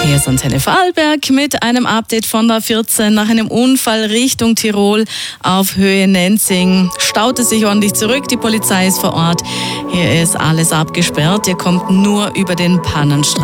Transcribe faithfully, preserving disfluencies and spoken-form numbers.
Hier ist Antenne Vorarlberg mit einem Update von der vierzehn. Nach einem Unfall Richtung Tirol auf Höhe Nenzing staut es sich ordentlich zurück. Die Polizei ist vor Ort. Hier ist alles abgesperrt. Ihr kommt nur über den Pannenstreifen.